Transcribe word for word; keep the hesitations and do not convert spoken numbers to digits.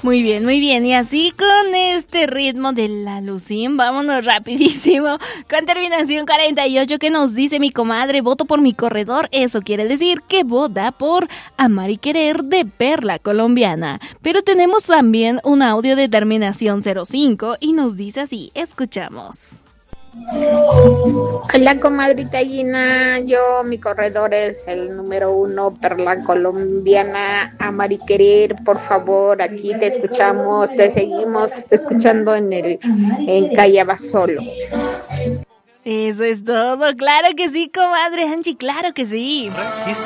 Muy bien, muy bien. Y así con este ritmo de la Lucín, vámonos rapidísimo con terminación cuarenta y ocho que nos dice mi comadre, voto por mi corredor. Eso quiere decir que vota por Amar y Querer de Perla Colombiana. Pero tenemos también un audio de terminación cero cinco y nos dice así, escuchamos. Hola, comadrita Gina, yo, mi corredor es el número uno, Perla Colombiana, Amar y Querer, por favor, aquí te escuchamos, te seguimos escuchando en el en Callabasolo. Eso es todo, claro que sí, comadre Angie, claro que sí.